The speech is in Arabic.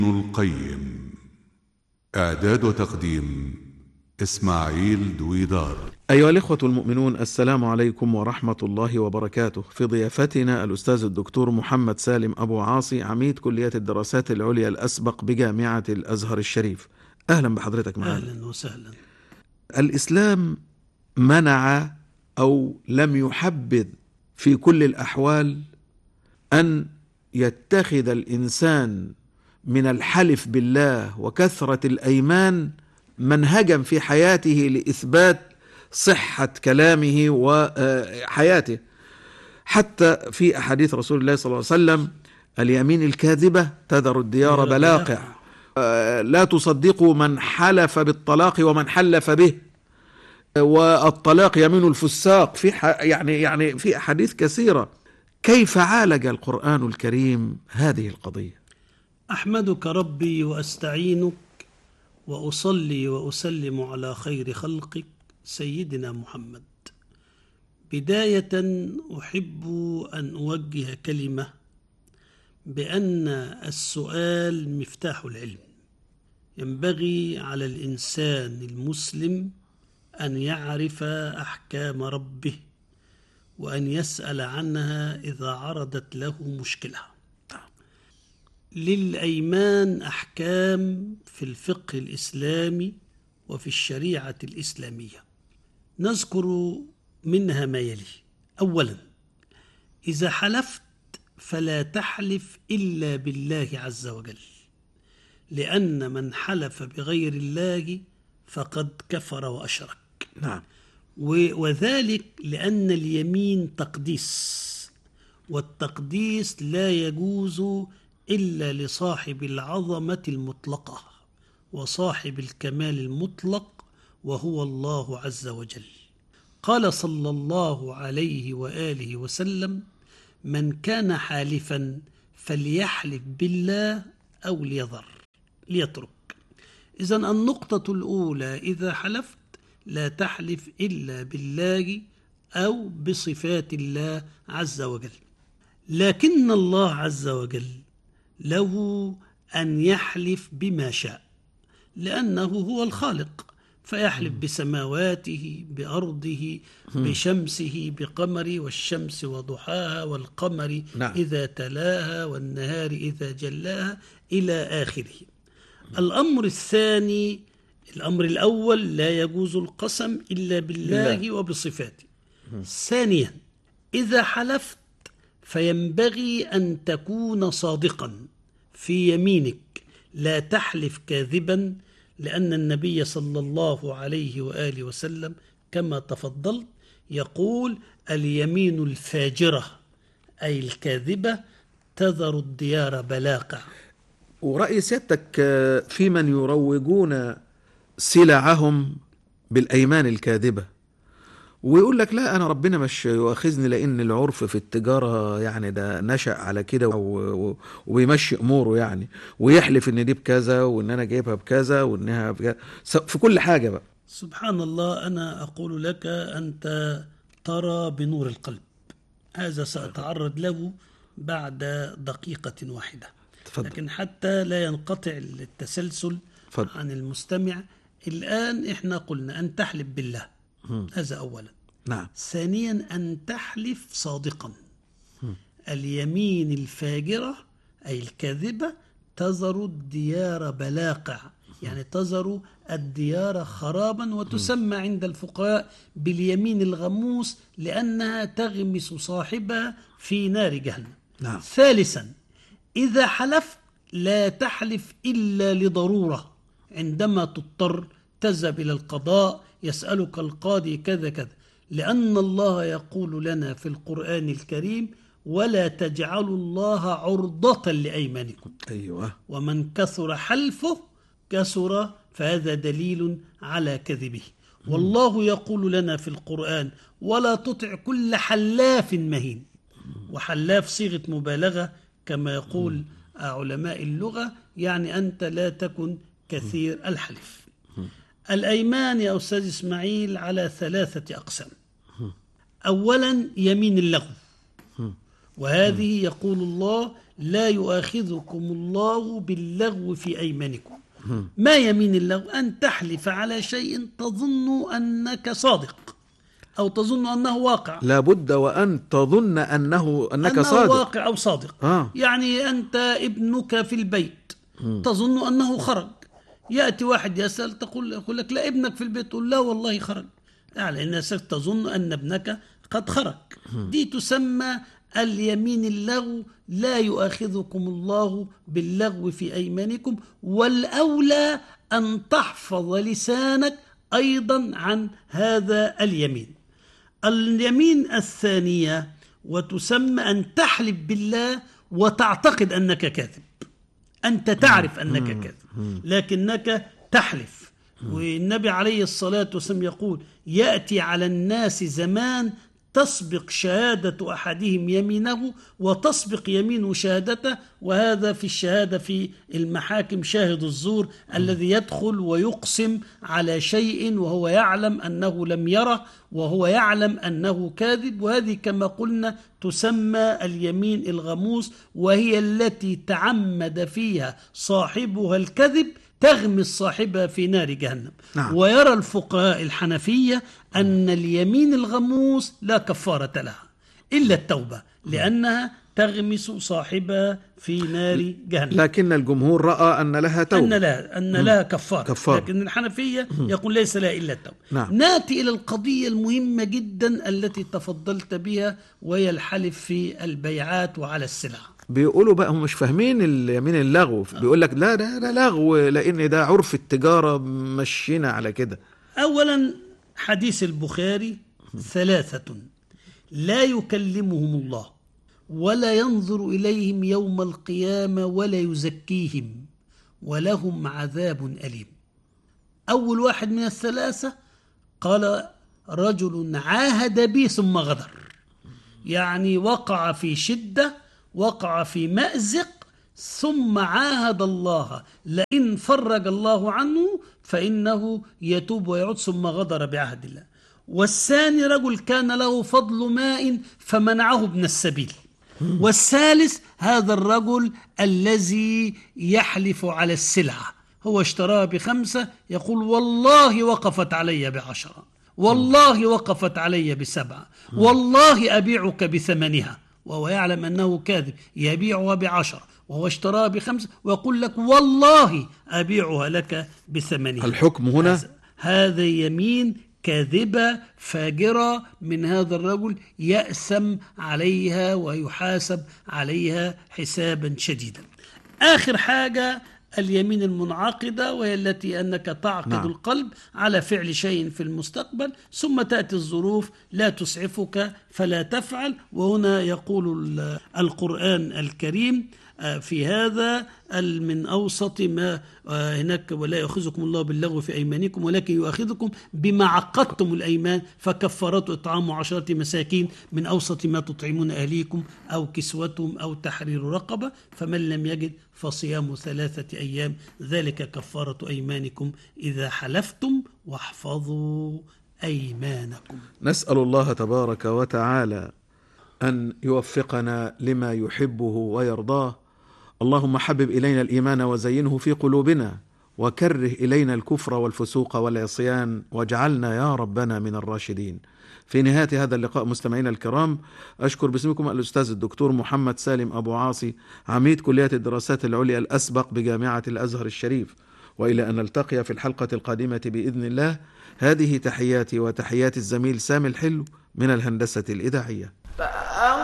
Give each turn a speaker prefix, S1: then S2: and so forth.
S1: ابن القيم. إعداد وتقديم إسماعيل دويدار.
S2: أيها الإخوة المؤمنون، السلام عليكم ورحمة الله وبركاته. في ضيافتنا الأستاذ الدكتور محمد سالم أبو عاصي، عميد كلية الدراسات العليا الأسبق بجامعة الأزهر الشريف. أهلا بحضرتك معنا.
S3: أهلا وسهلا.
S2: الإسلام منع أو لم يحبذ في كل الأحوال أن يتخذ الإنسان من الحلف بالله وكثرة الأيمان منهجا في حياته لإثبات صحة كلامه وحياته. حتى في أحاديث رسول الله صلى الله عليه وسلم: اليمين الكاذبة تذر الديار بلاقع، لا تصدقوا من حلف بالطلاق ومن حلف به، والطلاق يمين الفساق. يعني في أحاديث كثيرة. كيف عالج القرآن الكريم هذه القضية؟
S3: أحمدك ربي وأستعينك وأصلي وأسلم على خير خلقك سيدنا محمد. بداية أحب أن أوجه كلمة بأن السؤال مفتاح العلم. ينبغي على الإنسان المسلم أن يعرف أحكام ربه وأن يسأل عنها إذا عرضت له مشكلة. للأيمان أحكام في الفقه الإسلامي وفي الشريعة الإسلامية، نذكر منها ما يلي. أولا، إذا حلفت فلا تحلف إلا بالله عز وجل، لأن من حلف بغير الله فقد كفر وأشرك.
S2: نعم.
S3: وذلك لأن اليمين تقديس، والتقديس لا يجوز إلا لصاحب العظمة المطلقة وصاحب الكمال المطلق، وهو الله عز وجل. قال صلى الله عليه وآله وسلم: من كان حالفا فليحلف بالله أو ليترك. إذن النقطة الأولى: إذا حلفت لا تحلف إلا بالله أو بصفات الله عز وجل. لكن الله عز وجل له أن يحلف بما شاء، لأنه هو الخالق، فيحلف بسماواته، بأرضه، بشمسه، بقمره، والشمس وضحاها، والقمر إذا تلاها، والنهار إذا جلاها، إلى آخره. الأمر الثاني: الأمر الأول لا يجوز القسم إلا بالله وبصفاته. ثانيا، إذا حلفت فينبغي أن تكون صادقا في يمينك، لا تحلف كاذبا، لأن النبي صلى الله عليه وآله وسلم كما تفضلت يقول: اليمين الفاجرة أي الكاذبة تذر الديار بلاقع.
S2: ورأي سيادتك في من يروجون سلعهم بالأيمان الكاذبة، ويقول لك: لا، أنا ربنا مش يؤاخذني لأن العرف في التجارة يعني ده نشأ على كده وبيمشي أموره يعني، ويحلف إن دي بكذا وإن أنا جايبها بكذا وإنها بكذا في كل حاجة بقى.
S3: سبحان الله. أنا أقول لك أنت ترى بنور القلب. هذا سأتعرض له بعد دقيقة واحدة.
S2: تفضل.
S3: لكن حتى لا ينقطع التسلسل عن المستمع، الآن إحنا قلنا أن تحلف بالله، هذا أولا.
S2: نعم.
S3: ثانيا، أن تحلف صادقا. اليمين الفاجرة أي الكاذبة تذر الديار بلاقع، يعني تذر الديار خرابا، وتسمى عند الفقهاء باليمين الغموس لأنها تغمس صاحبها في نار جهنم.
S2: نعم.
S3: ثالثا، إذا حلفت لا تحلف إلا لضرورة، عندما تضطر تذهب إلى القضاء يسألك القاضي كذا كذا، لأن الله يقول لنا في القرآن الكريم: ولا تجعلوا الله عرضة لأيمانكم.
S2: أيوة.
S3: ومن كثر حلفه كثر، فهذا دليل على كذبه. والله يقول لنا في القرآن: ولا تطع كل حلاف مهين. وحلاف صيغة مبالغة كما يقول علماء اللغة، يعني أنت لا تكن كثير الحلف. الأيمان يا أستاذ إسماعيل على 3 أقسام. أولا، يمين اللغو، وهذه يقول الله: لا يؤاخذكم الله باللغو في أيمانكم. ما يمين اللغو؟ أن تحلف على شيء تظن أنك صادق أو تظن أنه واقع.
S2: لابد وأن تظن أنك صادق،
S3: واقع أو صادق. يعني أنت ابنك في البيت تظن أنه خرج، يأتي واحد يسأل يقول لك لا ابنك في البيت، تقول لا والله خرج، يعني أنك تظن أن ابنك قد خرج. دي تسمى اليمين اللغو. لا يؤاخذكم الله باللغو في أيمانكم، والأولى أن تحفظ لسانك أيضا عن هذا اليمين. اليمين الثانية وتسمى أن تحلف بالله وتعتقد أنك كاذب. أنت تعرف أنك كاذب لكنك تحلف. والنبي عليه الصلاة والسلام يقول يأتي على الناس زمان تسبق شهادة أحدهم يمينه وتسبق يمينه شهادته. وهذا في الشهادة في المحاكم شاهد الزور الذي يدخل ويقسم على شيء وهو يعلم أنه لم يره وهو يعلم أنه كاذب. وهذه كما قلنا تسمى اليمين الغموس، وهي التي تعمد فيها صاحبها الكذب تغمس صاحبها في نار جهنم. ويرى الفقهاء الحنفية أن اليمين الغموس لا كفارة لها إلا التوبة، لأنها تغمس صاحبها في نار جهنم.
S2: لكن الجمهور رأى أن لها توبة،
S3: أن لها كفارة. لكن الحنفية يقول ليس لها إلا التوبة. نأتي إلى القضية المهمة جدا التي تفضلت بها، وهي الحلف في البيعات وعلى السلع.
S2: بيقولوا بقى هم مش فاهمين اليمين اللغو، بيقول لك لا ده لغو، لأن ده عرف التجارة مشينا على كده.
S3: أولا حديث البخاري 3 لا يكلمهم الله ولا ينظر إليهم يوم القيامة ولا يزكيهم ولهم عذاب أليم. أول واحد من الثلاثة قال رجل عاهد بي ثم غدر، يعني وقع في شدة، وقع في مأزق، ثم عاهد الله لئن فرج الله عنه فإنه يتوب ويعود، ثم غدر بعهد الله. والثاني رجل كان له فضل ماء فمنعه ابن السبيل. والثالث هذا الرجل الذي يحلف على السلعة، هو اشتراها ب5 يقول والله وقفت علي ب10، والله وقفت علي ب7، والله أبيعك بثمنها، وهو يعلم أنه كاذب، يبيعها ب10 وهو اشتراها ب5 ويقول لك والله أبيعها لك بثمنها.
S2: الحكم هنا
S3: هذا يمين كاذبة فاجرة من هذا الرجل، يأثم عليها ويحاسب عليها حسابا شديدا. آخر حاجة اليمين المنعقدة، وهي التي أنك تعقد القلب على فعل شيء في المستقبل، ثم تأتي الظروف لا تسعفك فلا تفعل. وهنا يقول القرآن الكريم في هذا من أوسط ما هناك ولا يؤاخذكم الله باللغو في أيمانكم ولكن يؤاخذكم بما عقدتم الأيمان فكفارته إطعام 10 مساكين من أوسط ما تطعمون أهليكم أو كسوتهم أو تحرير رقبة، فمن لم يجد فصيام 3 أيام ذلك كفارة أيمانكم إذا حلفتم واحفظوا أيمانكم.
S2: نسأل الله تبارك وتعالى أن يوفقنا لما يحبه ويرضاه. اللهم حبب إلينا الإيمان وزينه في قلوبنا، وكره إلينا الكفر والفسوق والعصيان، واجعلنا يا ربنا من الراشدين. في نهاية هذا اللقاء مستمعينا الكرام، أشكر باسمكم الأستاذ الدكتور محمد سالم أبو عاصي، عميد كلية الدراسات العليا الأسبق بجامعة الأزهر الشريف. وإلى أن نلتقي في الحلقة القادمة بإذن الله، هذه تحياتي وتحيات الزميل سامي الحلو من الهندسة الإذاعية.